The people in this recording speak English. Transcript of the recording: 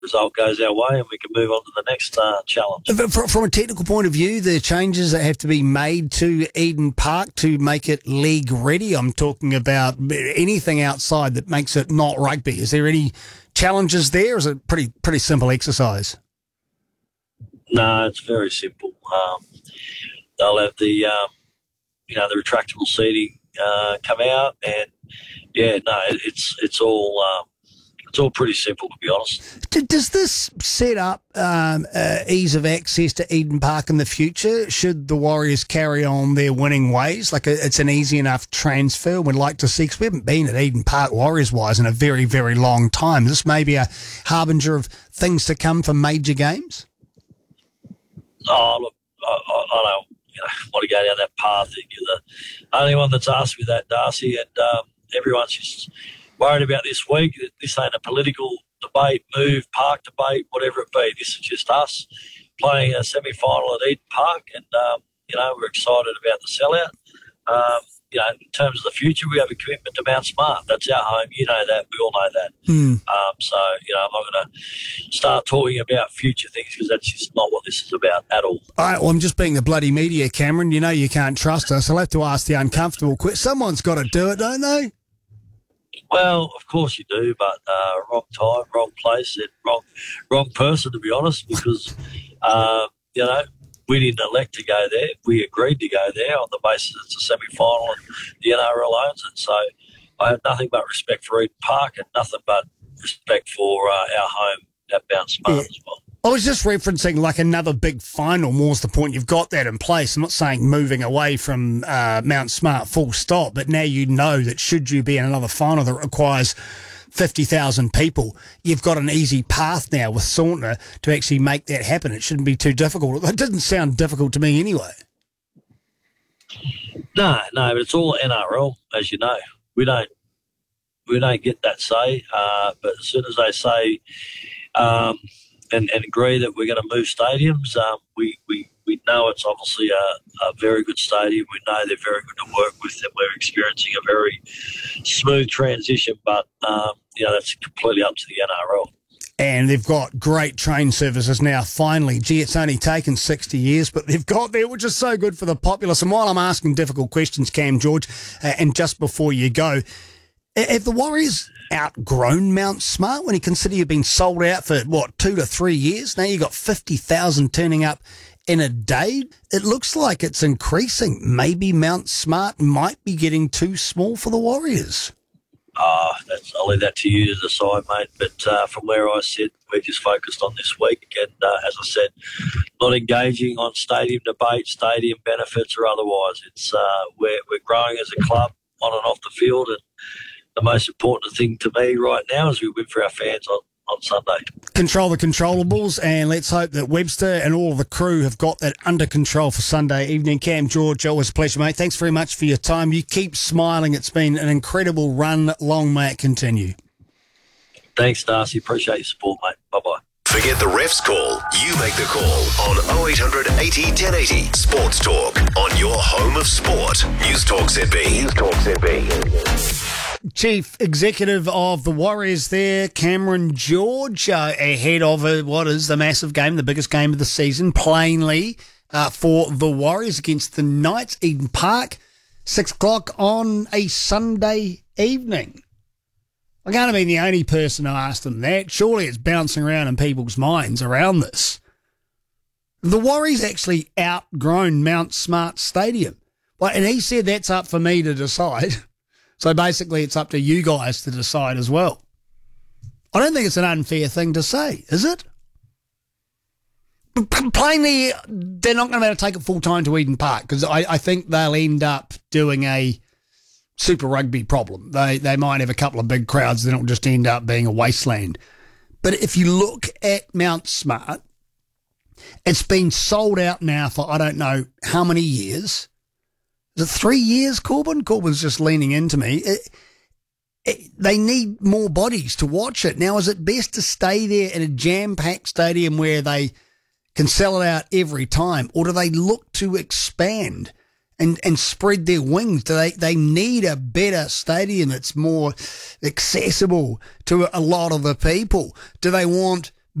result goes our way and we can move on to the next challenge. From a technical point of view, the changes that have to be made to Eden Park to make it league ready, I'm talking about anything outside that makes it not rugby. Is there any challenges there, or is it pretty simple exercise? No, it's very simple. They'll have the retractable seating come out, and it's all pretty simple, to be honest. Does this set up ease of access to Eden Park in the future? Should the Warriors carry on their winning ways? Like, it's an easy enough transfer we'd like to see, because we haven't been at Eden Park Warriors-wise in a very, very long time. Is this maybe a harbinger of things to come for major games? Oh, look, I don't want to go down that path. You're the only one that's asked me that, Darcy, and everyone's just worried about this week. This ain't a political debate, park debate, whatever it be. This is just us playing a semi-final at Eden Park, and we're excited about the sellout. In terms of the future, we have a commitment to Mount Smart. That's our home. You know that. We all know that. I'm not going to start talking about future things, because that's just not what this is about at all. All right, well, I'm just being the bloody media, Cameron. You know you can't trust us. I'll have to ask the uncomfortable question. Someone's got to do it, don't they? Well, of course you do, but wrong time, wrong place, and wrong person, to be honest, because, we didn't elect to go there. We agreed to go there on the basis it's a semi-final and the NRL owns it. So I have nothing but respect for Eden Park and nothing but respect for our home at Mount Smart as well. I was just referencing like another big final, more's the point. You've got that in place. I'm not saying moving away from Mount Smart full stop, but now you know that should you be in another final that requires 50,000 people, you've got an easy path now with Saunter to actually make that happen. It shouldn't be too difficult. It didn't sound difficult to me anyway. No, but it's all NRL, as you know. We don't get that say, but as soon as they say and agree that we're going to move stadiums, we know it's obviously a very good stadium. We know they're very good to work with, and we're experiencing a very smooth transition, but that's completely up to the NRL. And they've got great train services now, finally. Gee, it's only taken 60 years, but they've got there, which is so good for the populace. And while I'm asking difficult questions, Cam George, and just before you go, have the Warriors outgrown Mount Smart when you consider you've been sold out for, 2 to 3 years? Now you've got 50,000 turning up in a day. It looks like it's increasing. Maybe Mount Smart might be getting too small for the Warriors. I'll leave that to you to decide, mate. But from where I sit, we're just focused on this week. And as I said, not engaging on stadium debate, stadium benefits or otherwise. It's we're growing as a club on and off the field. And the most important thing to me right now is we win for our fans on Sunday. Control the controllables, and let's hope that Webster and all of the crew have got that under control for Sunday evening. Cam George, always a pleasure, mate. Thanks very much for your time. You keep smiling. It's been an incredible run. Long may it continue. Thanks, Darcy. Appreciate your support, mate. Bye-bye. Forget the ref's call. You make the call on 0800 80 1080. Sports Talk on your home of sport. News Talk ZB. News Talk ZB. Chief Executive of the Warriors there, Cameron George, ahead of what is the massive game, the biggest game of the season, plainly, for the Warriors against the Knights, Eden Park, 6 o'clock on a Sunday evening. I'm going to be the only person who asked them that. Surely it's bouncing around in people's minds around this. The Warriors actually outgrown Mount Smart Stadium. And he said that's up for me to decide. So basically it's up to you guys to decide as well. I don't think it's an unfair thing to say, is it? Plainly, they're not going to be able to take it full time to Eden Park, because I think they'll end up doing a Super Rugby problem. They might have a couple of big crowds, then it'll just end up being a wasteland. But if you look at Mount Smart, it's been sold out now for I don't know how many years. Is it 3 years, Corbin? Corbin's just leaning into me. They need more bodies to watch it. Now, is it best to stay there in a jam-packed stadium where they can sell it out every time, or do they look to expand and spread their wings? Do they need a better stadium that's more accessible to a lot of the people? Do they want